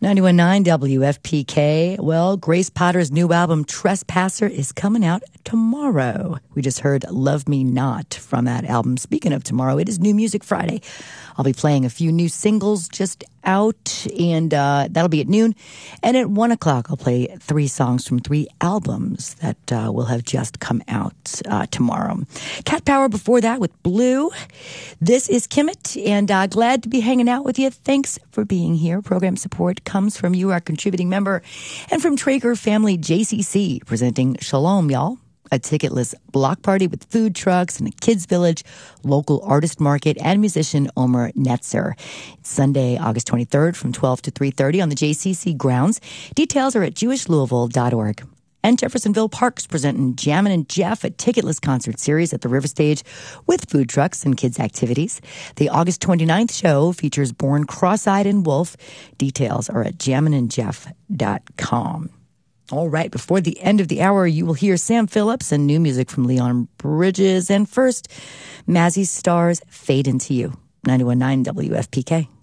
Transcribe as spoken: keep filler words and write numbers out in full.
ninety-one point nine W F P K. Well, Grace Potter's new album, Trespasser, is coming out tomorrow. We just heard Love Me Not from that album. Speaking of tomorrow, it is New Music Friday. I'll be playing a few new singles just out, and uh, that'll be at noon. And at one o'clock, I'll play three songs from three albums that uh, will have just come out uh, tomorrow. Cat Power before that with Blue. This is Kimmit, and uh, glad to be hanging out with you. Thanks for being here. Program support comes from you, our contributing member, and from Traeger Family J C C, presenting Shalom, y'all. A ticketless block party with food trucks and a kids village, local artist market, and musician Omer Netzer. It's Sunday, August twenty-third from twelve to three thirty on the J C C grounds. Details are at jewish louisville dot org. And Jeffersonville Parks presenting Jammin' and Jeff, a ticketless concert series at the River Stage with food trucks and kids' activities. The August twenty-ninth show features Born Cross-Eyed and Wolf. Details are at jammin and jeff dot com. All right, before the end of the hour, you will hear Sam Phillips and new music from Leon Bridges. And first, Mazzy Star's Fade Into You, ninety-one point nine W F P K.